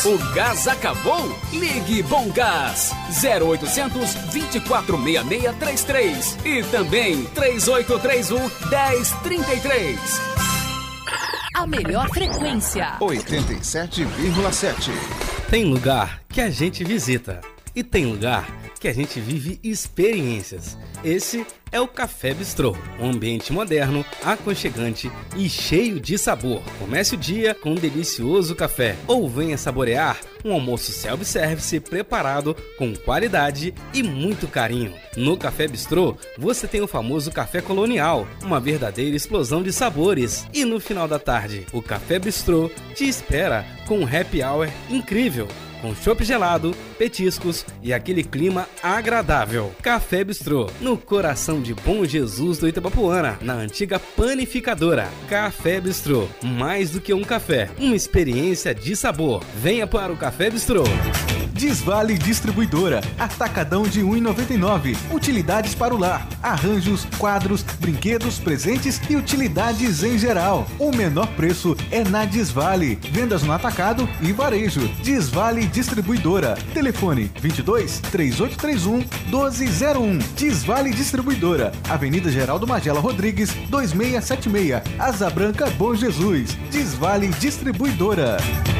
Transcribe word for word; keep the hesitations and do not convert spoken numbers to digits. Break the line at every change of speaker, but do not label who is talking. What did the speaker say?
O gás acabou? Ligue Bom Gás zero oitocentos, vinte e quatro sessenta e seis, trinta e três e também três oito três um, dez trinta e três.
A melhor frequência
oitenta e sete vírgula sete.
Tem lugar que a gente visita e tem lugar que a gente vive experiências. Esse é o Café Bistrô, um ambiente moderno, aconchegante e cheio de sabor. Comece o dia com um delicioso café ou venha saborear um almoço self-service preparado com qualidade e muito carinho. No Café Bistrô, você tem o famoso café colonial, uma verdadeira explosão de sabores. E no final da tarde, o Café Bistrô te espera com um happy hour incrível, com chopp gelado, petiscos e aquele clima agradável. Café Bistrô, no coração de Bom Jesus do Itabapuana, na antiga panificadora. Café Bistrô, mais do que um café, uma experiência de sabor. Venha para o Café Bistrô.
Desvale Distribuidora, atacadão de um real e noventa e nove centavos. Utilidades para o lar, arranjos, quadros, brinquedos, presentes e utilidades em geral. O menor preço é na Desvale. Vendas no atacado e varejo. Desvale Distribuidora. Telefone vinte e dois, três oito três um, doze zero um. Desvale Distribuidora. Avenida Geraldo Magela Rodrigues, dois seis sete seis. Asa Branca, Bom Jesus. Desvale Distribuidora.